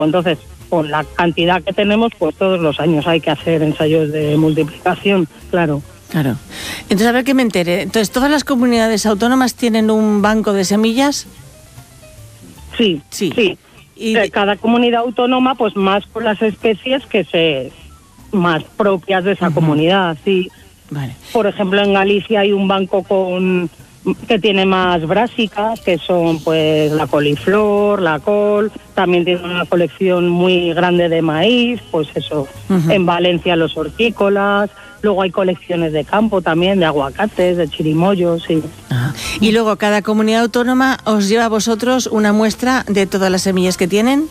Entonces, con la cantidad que tenemos, pues todos los años hay que hacer ensayos de multiplicación, claro. Claro. Entonces, a ver que me entere. Entonces, ¿todas las comunidades autónomas tienen un banco de semillas? Sí. Y cada comunidad autónoma, pues más con las especies más propias de esa comunidad, sí. Vale. Por ejemplo, en Galicia hay un banco que tiene más brásicas, que son pues la coliflor, la col, también tiene una colección muy grande de maíz, pues eso, en Valencia los hortícolas, luego hay colecciones de campo también, de aguacates, de chirimoyos, sí. Ajá. Y luego cada comunidad autónoma os lleva a vosotros una muestra de todas las semillas que tienen.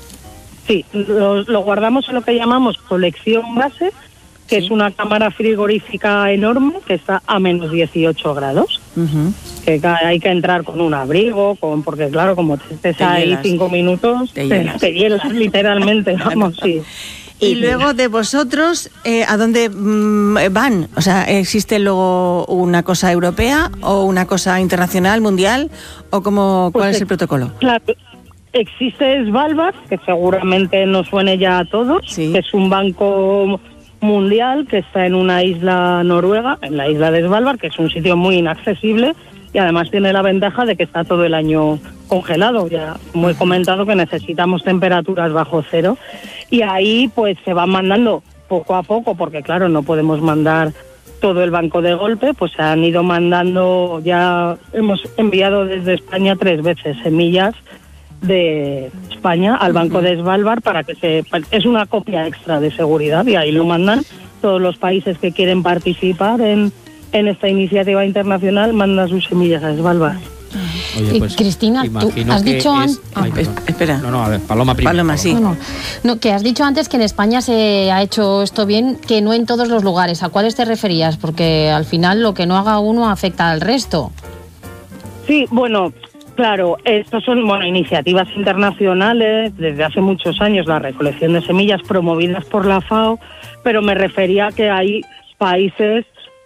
Sí, lo guardamos en lo que llamamos colección base, que es una cámara frigorífica enorme que está a menos 18 grados. Que hay que entrar con un abrigo, porque claro, como te estés ahí 5 minutos, te hielas literalmente, vamos, sí. Y luego de vosotros, ¿a dónde van? O sea, ¿existe luego una cosa europea o una cosa internacional, mundial? ¿O cuál es el protocolo? Claro, existe Svalbard, que seguramente nos suene ya a todos, que es un banco mundial que está en una isla noruega, en la isla de Svalbard, que es un sitio muy inaccesible y además tiene la ventaja de que está todo el año congelado. Ya como he comentado que necesitamos temperaturas bajo cero y ahí pues se van mandando poco a poco, porque claro, no podemos mandar todo el banco de golpe, pues se han ido mandando, ya hemos enviado desde España 3 veces semillas de España al banco de Svalbard para que es una copia extra de seguridad y ahí lo mandan todos los países que quieren participar en esta iniciativa internacional, mandan sus semillas a Svalbard. Oye, pues, Cristina, tú has dicho antes... Espera. No, a ver, Paloma primero. Paloma, sí. No, que has dicho antes que en España se ha hecho esto bien, que no en todos los lugares. ¿A cuáles te referías? Porque al final lo que no haga uno afecta al resto. Sí, bueno, claro, estos son iniciativas internacionales desde hace muchos años, la recolección de semillas promovidas por la FAO, pero me refería a que hay países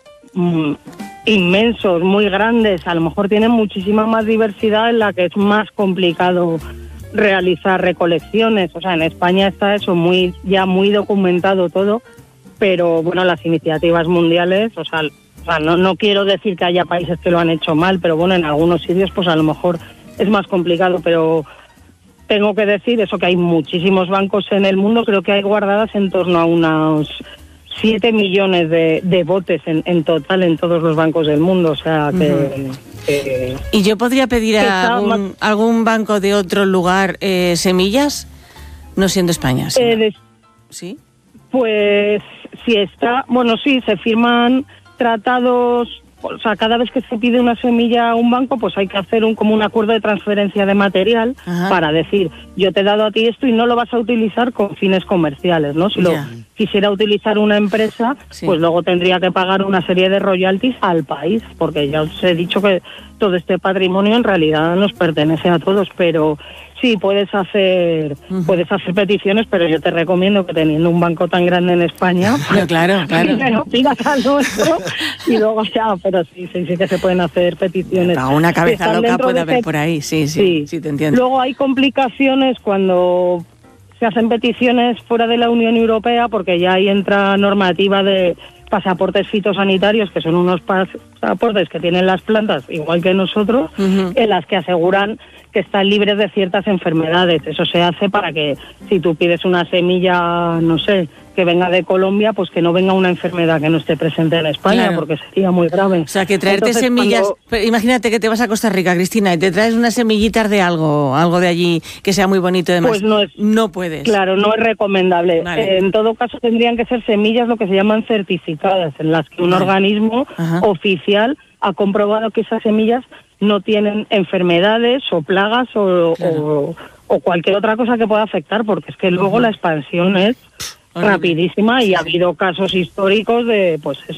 inmensos, muy grandes, a lo mejor tienen muchísima más diversidad en la que es más complicado realizar recolecciones. O sea, en España está eso ya muy documentado todo, pero bueno, las iniciativas mundiales, o sea, no quiero decir que haya países que lo han hecho mal, pero bueno, en algunos sitios pues a lo mejor es más complicado, pero tengo que decir eso, que hay muchísimos bancos en el mundo, creo que hay guardadas en torno a unos 7 millones de botes en total en todos los bancos del mundo, o sea que... ¿Y yo podría pedir a algún banco de otro lugar semillas? No siendo España. ¿Sí? Pues si está... Bueno, sí, se firman tratados... O sea, cada vez que se pide una semilla a un banco, pues hay que hacer como un acuerdo de transferencia de material para decir, yo te he dado a ti esto y no lo vas a utilizar con fines comerciales, ¿no? Si lo quisiera utilizar una empresa, pues luego tendría que pagar una serie de royalties al país, porque ya os he dicho que todo este patrimonio en realidad nos pertenece a todos, pero sí, puedes hacer peticiones, pero yo te recomiendo que teniendo un banco tan grande en España, claro. Primero pidas al nuestro y luego ya, pero sí que se pueden hacer peticiones. A una cabeza loca puede haber por ahí, sí, te entiendo. Luego hay complicaciones cuando se hacen peticiones fuera de la Unión Europea, porque ya ahí entra normativa de pasaportes fitosanitarios, que son unos pasaportes que tienen las plantas, igual que nosotros, en las que aseguran que están libres de ciertas enfermedades. Eso se hace para que si tú pides una semilla, no sé, que venga de Colombia, pues que no venga una enfermedad que no esté presente en España, porque sería muy grave. O sea, que traerte semillas... Imagínate que te vas a Costa Rica, Cristina, y te traes unas semillitas de algo de allí que sea muy bonito, además. Pues no puedes. Claro, no es recomendable. Vale. En todo caso tendrían que ser semillas lo que se llaman certificadas, en las que un organismo oficial ha comprobado que esas semillas no tienen enfermedades o plagas o cualquier otra cosa que pueda afectar, porque es que luego la expansión es rapidísima y ha habido casos históricos de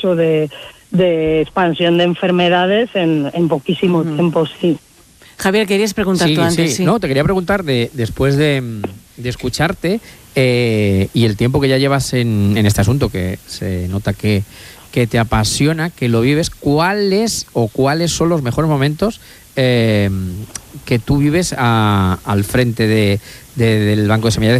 expansión de enfermedades en poquísimo tiempo, sí. Javier, querías preguntar tú antes, No, te quería preguntar, después de escucharte y el tiempo que ya llevas en este asunto, que se nota que te apasiona, que lo vives, ¿cuáles son los mejores momentos que tú vives al frente del Banco de Semillas?